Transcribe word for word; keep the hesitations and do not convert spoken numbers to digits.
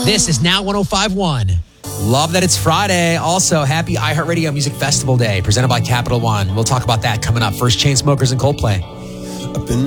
This is Now one oh five point one. Love that it's Friday. Also, happy iHeartRadio Music Festival Day, presented by Capital One. We'll talk about that coming up. First, Chainsmokers and Coldplay. I've been